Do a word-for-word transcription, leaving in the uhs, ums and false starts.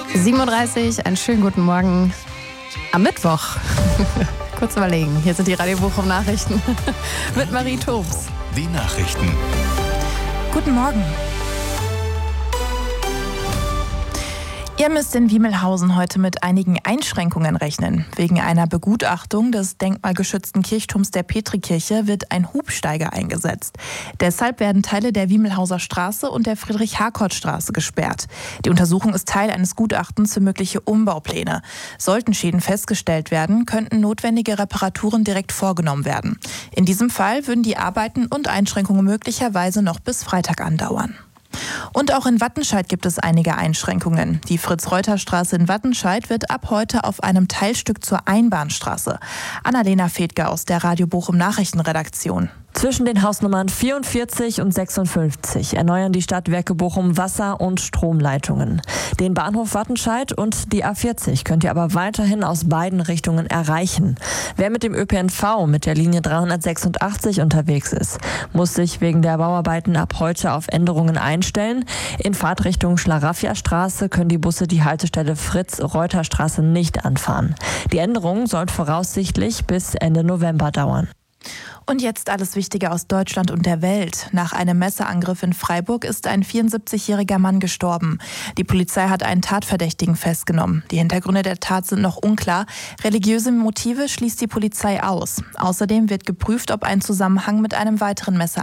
siebenunddreißig, einen schönen guten Morgen am Mittwoch. Kurz überlegen, hier sind die Radio Bochum Nachrichten mit Marie Tobs. Die Nachrichten. Guten Morgen. Ihr müsst in Wiemelhausen heute mit einigen Einschränkungen rechnen. Wegen einer Begutachtung des denkmalgeschützten Kirchturms der Petrikirche wird ein Hubsteiger eingesetzt. Deshalb werden Teile der Wiemelhauser Straße und der Friedrich-Harcourt-Straße gesperrt. Die Untersuchung ist Teil eines Gutachtens für mögliche Umbaupläne. Sollten Schäden festgestellt werden, könnten notwendige Reparaturen direkt vorgenommen werden. In diesem Fall würden die Arbeiten und Einschränkungen möglicherweise noch bis Freitag andauern. Und auch in Wattenscheid gibt es einige Einschränkungen. Die Fritz-Reuter-Straße in Wattenscheid wird ab heute auf einem Teilstück zur Einbahnstraße. Annalena Fedke aus der Radio Bochum Nachrichtenredaktion. Zwischen den Hausnummern vierundvierzig und sechsundfünfzig erneuern die Stadtwerke Bochum Wasser- und Stromleitungen. Den Bahnhof Wattenscheid und die A vierzig könnt ihr aber weiterhin aus beiden Richtungen erreichen. Wer mit dem Ö P N V mit der Linie dreihundertsechsundachtzig unterwegs ist, muss sich wegen der Bauarbeiten ab heute auf Änderungen einstellen. In Fahrtrichtung Schlaraffia-Straße können die Busse die Haltestelle Fritz-Reuter-Straße nicht anfahren. Die Änderung soll voraussichtlich bis Ende November dauern. Und jetzt alles Wichtige aus Deutschland und der Welt. Nach einem Messerangriff in Freiburg ist ein vierundsiebzigjähriger Mann gestorben. Die Polizei hat einen Tatverdächtigen festgenommen. Die Hintergründe der Tat sind noch unklar. Religiöse Motive schließt die Polizei aus. Außerdem wird geprüft, ob ein Zusammenhang mit einem weiteren Messerangriff